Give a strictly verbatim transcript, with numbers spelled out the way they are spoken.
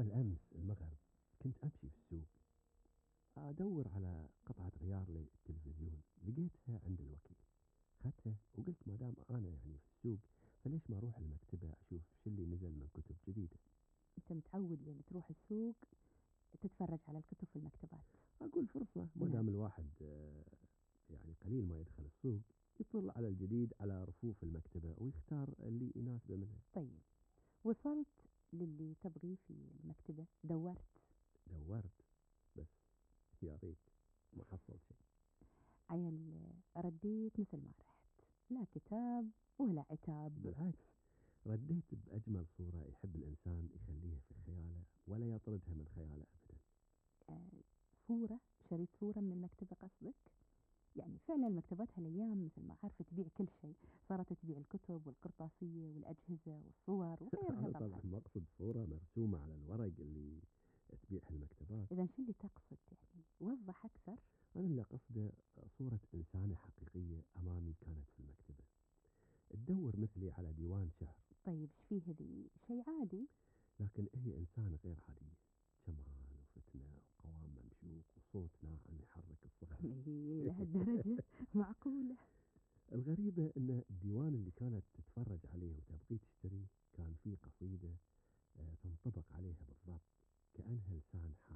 أول أمس المغرب كنت أمشي في السوق أدور على قطعة غيار للتلفزيون، لقيتها عند الوكيل. خدتها وقلت ما دام أنا يعني في السوق فليش ما أروح المكتبة أشوف شو اللي نزل من كتب جديدة. أنت متعود يعني تروح السوق تتفرج على الكتب في المكتبات. أقول فرصة ما نعم. دام الواحد آه، يعني قليل ما يدخل السوق، يطل على الجديد على رفوف المكتبة ويختار اللي يناسبه منها. طيب، وصلت للي تبغيه في المكتبة؟ دورت؟ دورت بس يا ريت ما حصلت شيء. عيل رديت مثل ما رحت، لا كتاب ولا عتاب. بالعكس، رديت بأجمل صورة يحب الإنسان يخليها في خياله ولا يطردها من خياله أبدا. آه، صورة؟ شريت صورة من المكتبة قصدك؟ يعني فعلا المكتبات هالأيام مثل ما عارفة تبيع كل شيء، صارت تبيع الكتب والقرطاسية والأجهزة والصور وغيرها أنا طبعا طبعا. ما أقصد صورة مرسومة على الورق اللي تبيعها المكتبات. إذا شو اللي تقصد يعني؟ وضح أكثر. أنا اللي قصده صورة إنسانة حقيقية أمامي كانت في المكتبة تدور مثلي على ديوان شعر. طيب ايش فيه ذي؟ شيء عادي. لكن هي إنسانة غير عادية، جمال وفتنة وقوام ممشوق وصوت ناعم يحرك الصخر. إيه لهالدرجة؟ معقولة؟ الغريبة أن الديوان اللي كانت تتفرج عليه وتبغي تشتري كان فيه قصيدة آه، تنطبق عليها بالضبط، كأنها لسان حال.